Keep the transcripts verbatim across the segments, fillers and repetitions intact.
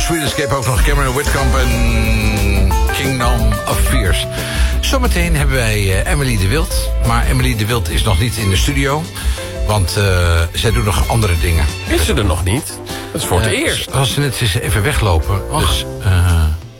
Sweet Escape ook nog Cameron Whitcomb en Kingdom of Fears. Zometeen hebben wij uh, Emily de Wild. Maar Emily de Wild is nog niet in de studio. Want uh, zij doet nog andere dingen. Is ze er nog niet? Dat is voor het uh, eerst. Als ze net eens even weglopen. Och. Dus, uh,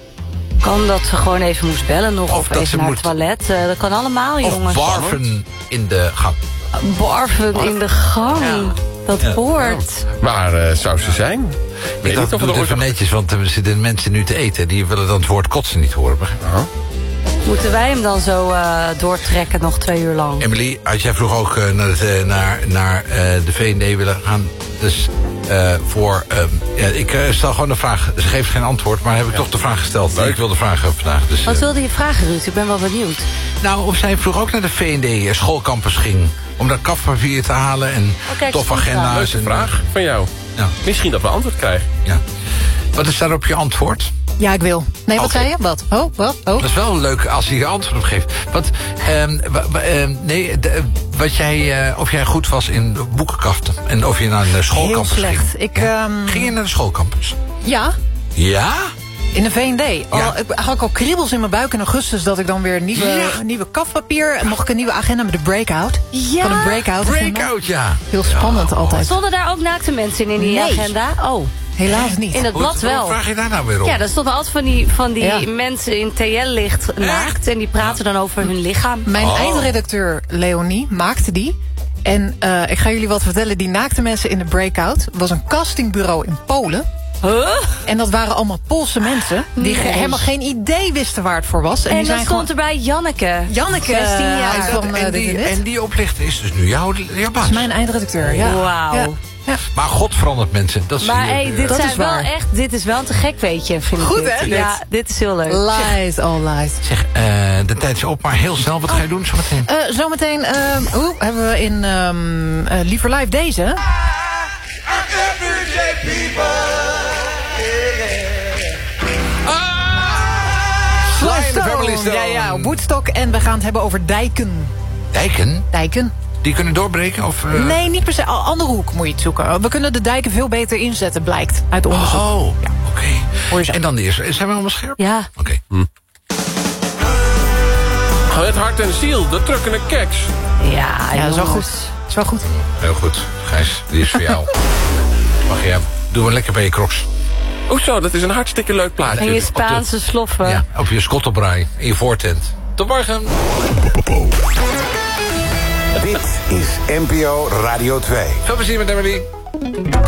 kan dat ze gewoon even moest bellen nog. Of, of even naar moet... het toilet. Uh, dat kan allemaal, of jongens. Of barven in de gang. Barven Barf. in de gang. Ja. Dat ja. hoort. Ja. Waar uh, zou ze zijn? Ik Ik dacht, doe het even netjes, want er zitten mensen nu te eten. Die willen dan het woord kotsen niet horen. Uh-huh. Moeten wij hem dan zo uh, doortrekken nog twee uur lang? Emily, had jij vroeg ook uh, naar, het, uh, naar, naar uh, de V en D willen gaan? Dus uh, voor... Uh, ja, ik uh, stel gewoon de vraag. Ze geeft geen antwoord, maar heb ik ja. toch de vraag gesteld. Leuk. Ik wil de vraag vandaag. Dus, uh, Wat wilde je vragen, Ruud? Ik ben wel benieuwd. Nou, of zij vroeg ook naar de V en D uh, schoolcampus ging. Om daar kafpapier te halen en oh, tofagenda's. Leuke vraag van jou. Ja. Misschien dat we antwoord krijgen. Ja. Wat is daarop je antwoord? Ja, ik wil. Nee, wat okay. zei je? Wat? Oh, wat? Oh. Dat is wel leuk als je je antwoord op geeft. Wat, um, um, nee, de, wat jij, uh, of jij goed was in boekenkasten. En of je naar de schoolcampus Heel slecht. ging. Ik, ja? um... Ging je naar de schoolcampus? Ja. Ja? In de V en D. Al, ja. Ik had al kriebels in mijn buik in augustus dat ik dan weer nieuwe, ja. nieuwe kafpapier... en mocht ik een nieuwe agenda met de breakout. Ja, van een breakout. breakout, ja. Heel spannend ja. altijd. Stonden daar ook naakte mensen in, in die nee. agenda? Oh. Helaas niet. In het blad wel. Hoe vraag je daar nou weer op? Ja, daar stonden altijd van die, van die ja. mensen in T L-licht naakt. Echt? En die praten dan over hun lichaam. Mijn oh. eindredacteur Leonie maakte die. En uh, ik ga jullie wat vertellen. Die naakte mensen in de breakout was een castingbureau in Polen. Huh? En dat waren allemaal Poolse mensen. Die nee. helemaal geen idee wisten waar het voor was. En, en die dan zijn stond gewoon... erbij Janneke. Janneke. zestien jaar. En, dat, van, en, die, en die oplichter is dus nu jouw, jouw baas. Dat is mijn eindredacteur, ja. Wauw. Ja. Ja. Maar God verandert mensen. Dat is maar hier, hey, dit, dat zijn is wel waar. echt, dit is wel te gek, weet je. Vind Goed, ik hè? dit. Ja, dit is heel leuk. Lies, all lies. Zeg, uh, de tijd is op, maar heel snel. Wat oh. ga je doen zometeen? Uh, zometeen uh, uh, hebben we in um, uh, Liever Live deze. Stone. Ja, ja, Woodstock. En we gaan het hebben over dijken. Dijken? Dijken. Die kunnen doorbreken? Of, uh... Nee, niet per se. Andere hoek moet je het zoeken. We kunnen de dijken veel beter inzetten, blijkt. Uit onderzoek. Oh, ja. oké. Okay. En dan de eerste. Zijn we allemaal scherp? Ja. Oké. Okay. Hm. Het hart en ziel, de trukkende keks. Ja, ja, dat is wel goed. Dat is wel goed. Heel goed. Gijs, die is voor jou. Mag je, doe maar lekker bij je crocs. Hoezo, dat is een hartstikke leuk plaatje. En je Spaanse sloffen. Ja, op je skottelbraai, in je voortent. Tot morgen. Dit is N P O Radio twee. Veel plezier met Emily.